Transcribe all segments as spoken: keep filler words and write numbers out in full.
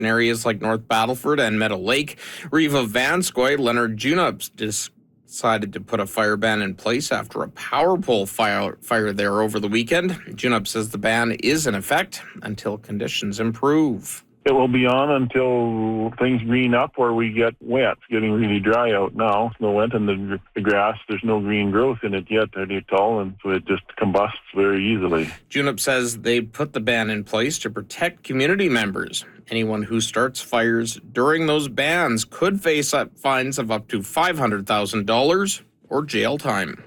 In areas like North Battleford and Meadow Lake, Riva Vanscoy, Leonard Junups decided to put a fire ban in place after a power pole fire, fire there over the weekend. Junup says the ban is in effect until conditions improve. It will be on until things green up or we get wet. It's getting really dry out now. No wet in the, the grass. There's no green growth in it yet at all, and so it just combusts very easily. Junup says they put the ban in place to protect community members. Anyone who starts fires during those bans could face up fines of up to five hundred thousand dollars or jail time.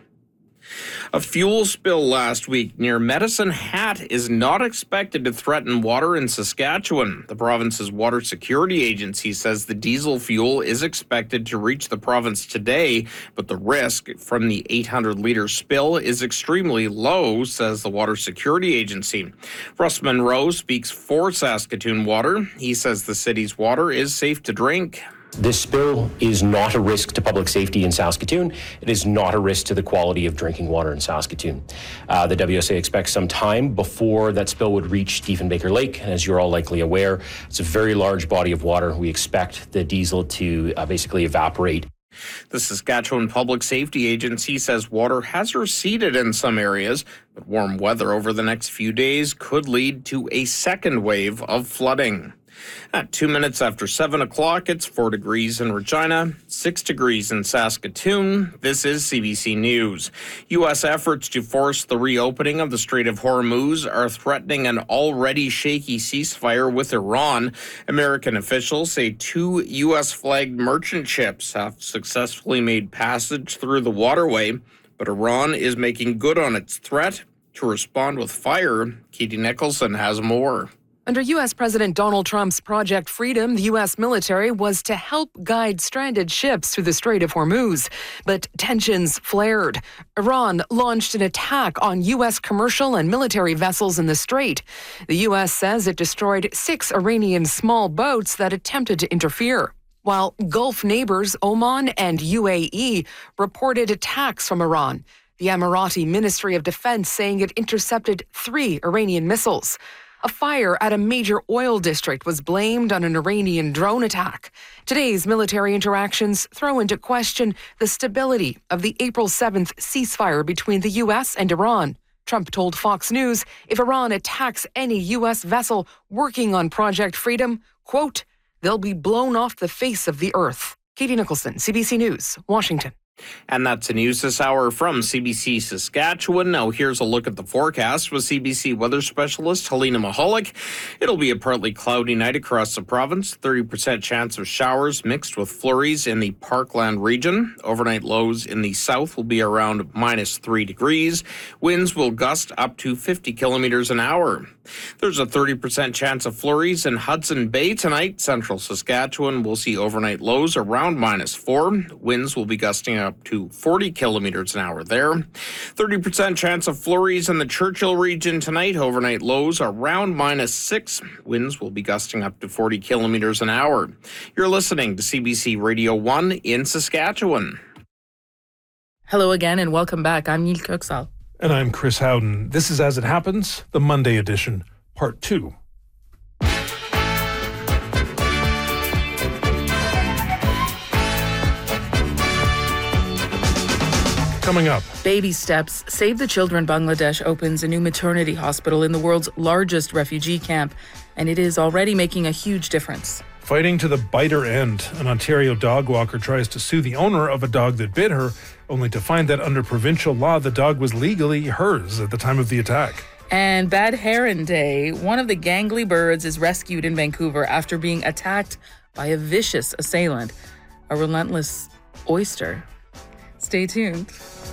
A fuel spill last week near Medicine Hat is not expected to threaten water in Saskatchewan. The province's water security agency says the diesel fuel is expected to reach the province today, but the risk from the eight hundred litre spill is extremely low, says the water security agency. Russ Monroe speaks for Saskatoon Water. He says the city's water is safe to drink. This spill is not a risk to public safety in Saskatoon. It is not a risk to the quality of drinking water in Saskatoon. Uh, the W S A expects some time before that spill would reach Diefenbaker Lake. And as you're all likely aware, it's a very large body of water. We expect the diesel to uh, basically evaporate. The Saskatchewan Public Safety Agency says water has receded in some areas, but warm weather over the next few days could lead to a second wave of flooding. At two minutes after seven o'clock, it's four degrees in Regina, six degrees in Saskatoon. This is C B C News. U S efforts to force the reopening of the Strait of Hormuz are threatening an already shaky ceasefire with Iran. American officials say two U S-flagged merchant ships have successfully made passage through the waterway, but Iran is making good on its threat to respond with fire. Katie Nicholson has more. Under U S. President Donald Trump's Project Freedom, the U S military was to help guide stranded ships through the Strait of Hormuz. But tensions flared. Iran launched an attack on U S commercial and military vessels in the strait. The U S says it destroyed six Iranian small boats that attempted to interfere, while Gulf neighbors Oman and U A E reported attacks from Iran. The Emirati Ministry of Defense saying it intercepted three Iranian missiles. A fire at a major oil district was blamed on an Iranian drone attack. Today's military interactions throw into question the stability of the April seventh ceasefire between the U S and Iran. Trump told Fox News if Iran attacks any U S vessel working on Project Freedom, quote, they'll be blown off the face of the earth. Katie Nicholson, C B C News, Washington. And that's the news this hour from C B C Saskatchewan. Now here's a look at the forecast with C B C weather specialist Helena Mahalik. It'll be a partly cloudy night across the province. thirty percent chance of showers mixed with flurries in the Parkland region. Overnight lows in the south will be around minus three degrees. Winds will gust up to fifty kilometers an hour. There's a thirty percent chance of flurries in Hudson Bay tonight. Central Saskatchewan will see overnight lows around minus four. Winds will be gusting up to forty kilometers an hour there. thirty percent chance of flurries in the Churchill region tonight. Overnight lows around minus six. Winds will be gusting up to forty kilometers an hour. You're listening to C B C Radio one in Saskatchewan. Hello again and welcome back. I'm Neil Köksal. And I'm Chris Howden. This is As It Happens, the Monday edition, part two. Coming up. Baby steps. Save the Children Bangladesh opens a new maternity hospital in the world's largest refugee camp, and it is already making a huge difference. Fighting to the biter end, an Ontario dog walker tries to sue the owner of a dog that bit her, only to find that under provincial law, the dog was legally hers at the time of the attack. And Bad Heron Day. One of the gangly birds is rescued in Vancouver after being attacked by a vicious assailant, a relentless oyster. Stay tuned.